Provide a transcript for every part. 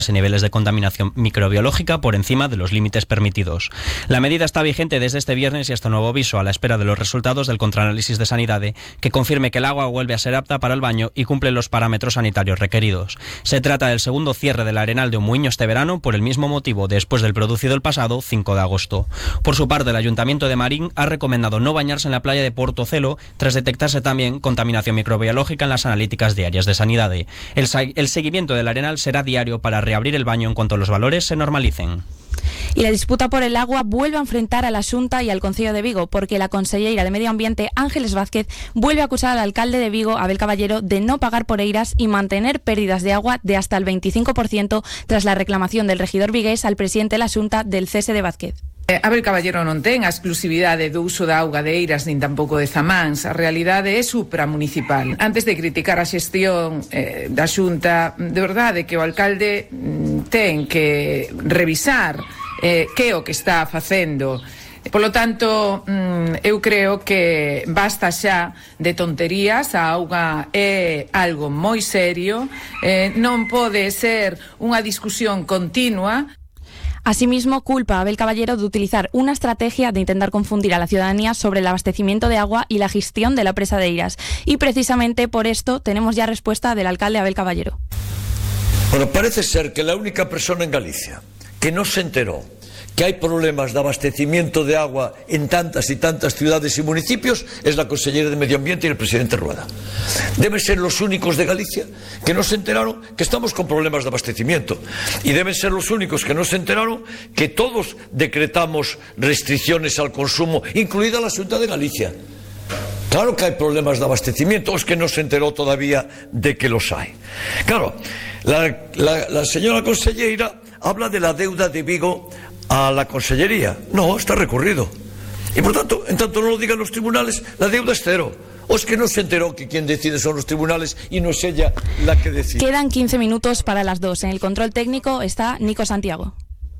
niveles de contaminación microbiológica por encima de los límites permitidos. La medida está vigente desde este viernes y hasta nuevo aviso, a la espera de los resultados del contraanálisis de Sanidade, que confirme que el agua vuelve a ser apta para el baño y cumple los parámetros sanitarios requeridos. Se trata del segundo cierre del Arenal de Muiño este verano por el mismo motivo, después del producido el pasado 5 de agosto. Por su parte, el Ayuntamiento de Marín ha recomendado no bañarse en la playa de Portocelo tras detectarse también contaminación microbiológica en las analíticas diarias de Sanidade. El seguimiento del Arenal será diario para reabrir el baño en cuanto los valores se normalicen. Y la disputa por el agua vuelve a enfrentar a la Xunta y al Concello de Vigo, porque la conselleira de Medio Ambiente, Ángeles Vázquez, vuelve a acusar al alcalde de Vigo, Abel Caballero, de no pagar por eiras y mantener pérdidas de agua de hasta el 25% tras la reclamación del regidor vigués al presidente de la Xunta del cese de Vázquez. Abel Caballero non ten a exclusividade do uso da auga de eiras nin tampouco de zamáns. A realidade é supramunicipal. Antes de criticar a xestión da Xunta, de verdade que o alcalde ten que revisar que é o que está facendo. Polo tanto, eu creo que basta xa de tonterías. A auga é algo moi serio, non pode ser unha discusión continua. Asimismo, culpa a Abel Caballero de utilizar una estrategia de intentar confundir a la ciudadanía sobre el abastecimiento de agua y la gestión de la presa de Eiras. Y precisamente por esto tenemos ya respuesta del alcalde Abel Caballero. Bueno, parece ser que la única persona en Galicia que no se enteró que hay problemas de abastecimiento de agua en tantas y tantas ciudades y municipios es la consellera de Medio Ambiente y el presidente Rueda. Deben ser los únicos de Galicia que no se enteraron que estamos con problemas de abastecimiento, y deben ser los únicos que no se enteraron que todos decretamos restricciones al consumo, incluida la Xunta de Galicia. Claro que hay problemas de abastecimiento, es que no se enteró todavía de que los hay. Claro, la señora consellera habla de la deuda de Vigo a la consellería. No, está recurrido. Y por tanto, en tanto no lo digan los tribunales, la deuda es cero. O es que no se enteró que quien decide son los tribunales y no es ella la que decide. Quedan 15 minutos para las 2. En el control técnico está Nico Santiago.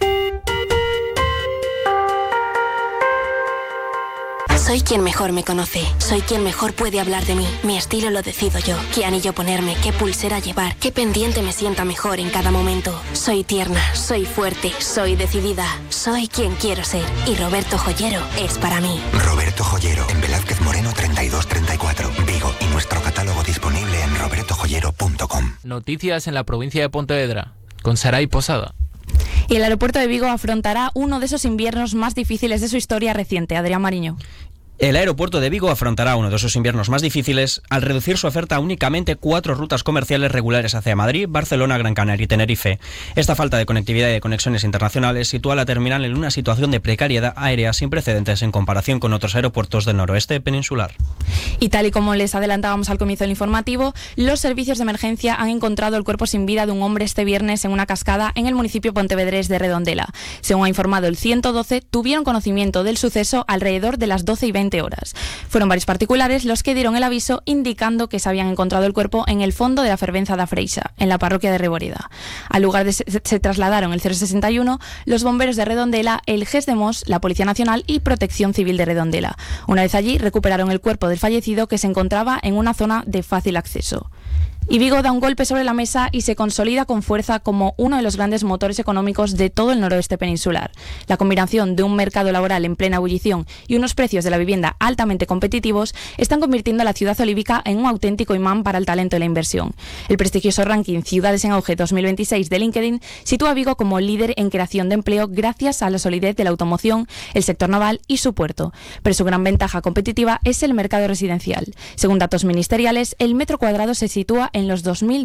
Soy quien mejor me conoce, soy quien mejor puede hablar de mí. Mi estilo lo decido yo, qué anillo ponerme, qué pulsera llevar, qué pendiente me sienta mejor en cada momento. Soy tierna, soy fuerte, soy decidida, soy quien quiero ser. Y Roberto Joyero es para mí. Roberto Joyero, en Velázquez Moreno 3234, Vigo, y nuestro catálogo disponible en robertojoyero.com. Noticias en la provincia de Pontevedra, con Saray Posada. Y el aeropuerto de Vigo afrontará uno de esos inviernos más difíciles de su historia reciente. Adrián Mariño. El aeropuerto de Vigo afrontará uno de esos inviernos más difíciles al reducir su oferta a únicamente 4 rutas comerciales regulares hacia Madrid, Barcelona, Gran Canaria y Tenerife. Esta falta de conectividad y de conexiones internacionales sitúa a la terminal en una situación de precariedad aérea sin precedentes en comparación con otros aeropuertos del noroeste peninsular. Y tal y como les adelantábamos al comienzo del informativo, los servicios de emergencia han encontrado el cuerpo sin vida de un hombre este viernes en una cascada en el municipio pontevedrés de Redondela. Según ha informado el 112, tuvieron conocimiento del suceso alrededor de las 12:20 horas. Fueron varios particulares los que dieron el aviso indicando que se habían encontrado el cuerpo en el fondo de la Fervenza da Freixa, en la parroquia de Reboreda. Al lugar se trasladaron el 061, los bomberos de Redondela, el GES de Mos, la Policía Nacional y Protección Civil de Redondela. Una vez allí recuperaron el cuerpo del fallecido, que se encontraba en una zona de fácil acceso. Y Vigo da un golpe sobre la mesa y se consolida con fuerza como uno de los grandes motores económicos de todo el noroeste peninsular. La combinación de un mercado laboral en plena ebullición y unos precios de la vivienda altamente competitivos están convirtiendo a la ciudad olívica en un auténtico imán para el talento y la inversión. El prestigioso ranking Ciudades en Auge 2026 de LinkedIn sitúa a Vigo como líder en creación de empleo gracias a la solidez de la automoción, el sector naval y su puerto. Pero su gran ventaja competitiva es el mercado residencial. Según datos ministeriales, el metro cuadrado se sitúa en los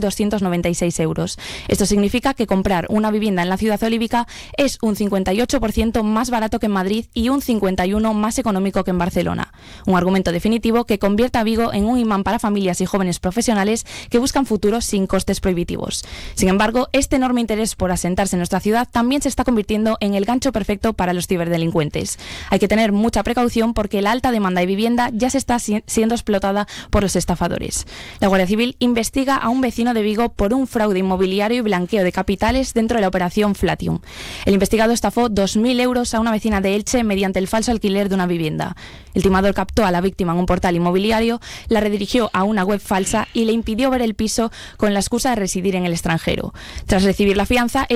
2.296 euros. Esto significa que comprar una vivienda en la ciudad olívica es un 58% más barato que en Madrid y un 51% más económico que en Barcelona. Un argumento definitivo que convierte a Vigo en un imán para familias y jóvenes profesionales que buscan futuros sin costes prohibitivos. Sin embargo, este enorme interés por asentarse en nuestra ciudad también se está convirtiendo en el gancho perfecto para los ciberdelincuentes. Hay que tener mucha precaución porque la alta demanda de vivienda ya se está siendo explotada por los estafadores. La Guardia Civil investiga investiga a un vecino de Vigo por un fraude inmobiliario y blanqueo de capitales dentro de la operación Flatium. El investigado estafó 2.000 euros a una vecina de Elche mediante el falso alquiler de una vivienda. El timador captó a la víctima en un portal inmobiliario, la redirigió a una web falsa y le impidió ver el piso con la excusa de residir en el extranjero. Tras recibir la fianza,